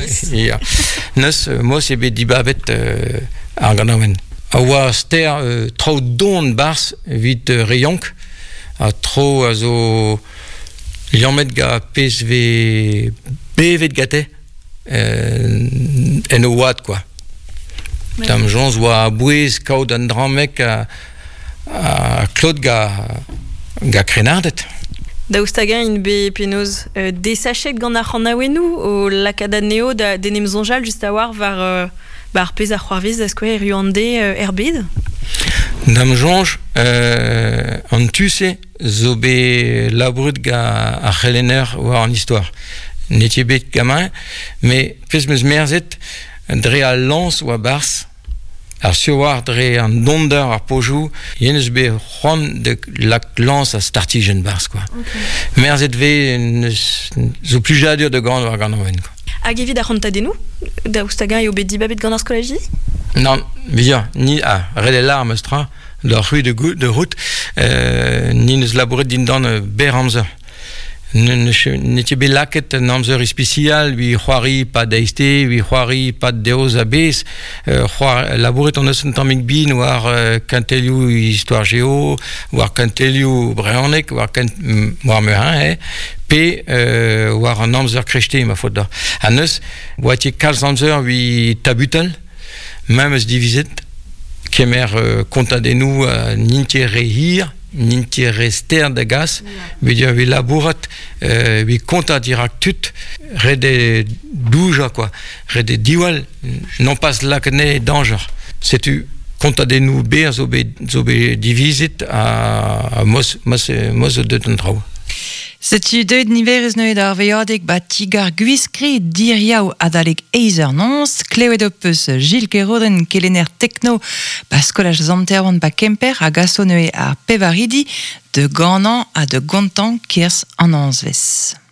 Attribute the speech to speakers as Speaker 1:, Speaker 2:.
Speaker 1: Ja. Neus, mos ebe dibabet ar ganaouen. A oa ster trao don bars vid reyonk, a tro a zo liamet ga pez bevet gate en o oad, quoi. Tam jonz oa bouez kaout an dramek a Claude ga krenardet.
Speaker 2: Daoustagañ in be penoz desachet gant ar c'hanaouenou o lakada neo da denem zonjal just a war var pez ar c'hoarviz da skouer ruande erbid?
Speaker 1: Dam jonj an tuse zo be labrut ga ar c'helener war an histoire. Netje bet gamin, me pez meus merzet dre a lans oa bars, ar siowar dre an donder ar pojou, yenez be c'hoant de lak lans a startijen bars, quoi. Okay. Merzet ve zo plujadur de gant war gant oen, quoi.
Speaker 2: Hag evit ar c'hantadennou? Daoustagañ eo bet dibabet gant ar skolajidi?
Speaker 1: Non, via, ni red e lar meus tra, da rue de route, ni neus labouret din dan ber amzer. Netje bet laket an amzer especial, vi c'hoari pa daiste, vi c'hoari pa deoz a bez, labouret an eus an tammig bin war kantelioù histoire géo, war kantelioù breanek, war meurin, pe war an amzer krechte, ma faute da. An eus, oati kalz amzer vi tabutel, même eus divizet, kemer kontadennou n'intie rehir, n'intie rester de gas, veut vi labourat, vi konta dirak tut, rede douja, quoi, rede diwal, non pas lakne danger. Setu kontadennou be zo be divizet a mos de den trao.
Speaker 3: Setu deuet niverez neuet ar veadeg ba tigar gwiskri diriaou adaleg eizer nons, klevet op eus Gilles Keroden kelener techno ba skolaj zantervant ba kemper a gaso neuet ar pevaridi de ganan a de gontan kiers an anzvez.